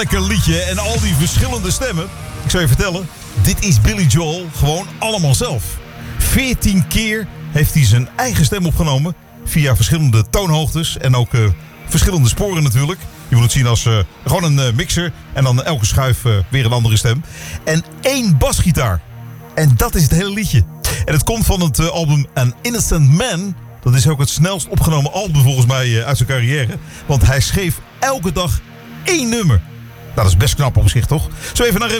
Lekker liedje en al die verschillende stemmen. Ik zou je vertellen, dit is Billy Joel gewoon allemaal zelf. 14 keer heeft hij zijn eigen stem opgenomen. Via verschillende toonhoogtes en ook verschillende sporen natuurlijk. Je moet het zien als gewoon een mixer. En dan elke schuif weer een andere stem. En 1 basgitaar. En dat is het hele liedje. En het komt van het album An Innocent Man. Dat is ook het snelst opgenomen album volgens mij uit zijn carrière. Want hij schreef elke dag 1 nummer. Nou, dat is best knap op zich, toch? Zo even naar